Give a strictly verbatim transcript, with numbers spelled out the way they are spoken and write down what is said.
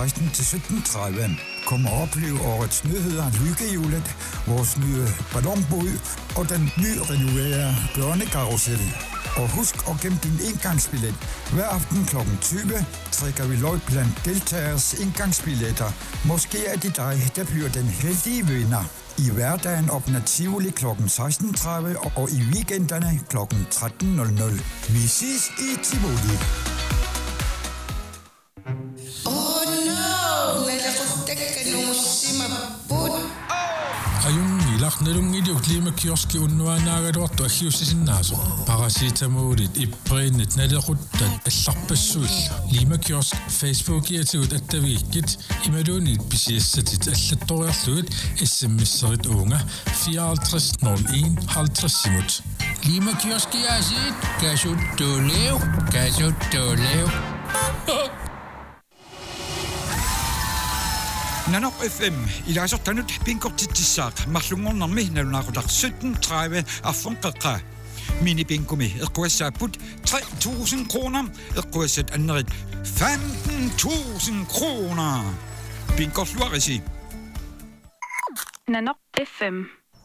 seksten til sytten tredive. Kom og opleve årets nyheder, Lykkehjulet, vores nye ballonbåd og den ny-renoverede børnekarusel. Og husk at gemme din indgangsbillet. Hver aften klokken tyve trækker vi løg blandt deltagers indgangsbilletter. Måske er det dig, der bliver den heldige vinder. I hverdagen åbner Tivoli klokken seksten tredive og i weekenderne klokken tretten nul nul. Vi ses i Tivoli. Oh no, Ayun ilaqnalung iluklima kioski unnuanaagaluartu aggiussisinnaasor parasitamuulit ippriinnit nalequttat allarpassuilla lima kiosk Facebook-iatigut attaviikkit imaluunit pisiassatit allattoriarlugut sms'erit uunga fireoghalvtreds nul en halvtreds lima kioskiaasiit kasuttuuleev kasuttuuleev. Nanok F M i laasortanut pinkortitsissaaq marlungornermi nalunaqutaq sytten tredive affonqeqqa mini pinkumi eqquassaaput tre tusind kroner eqquassat annerit femten tusind kroner pinkorluarisi Nanok F M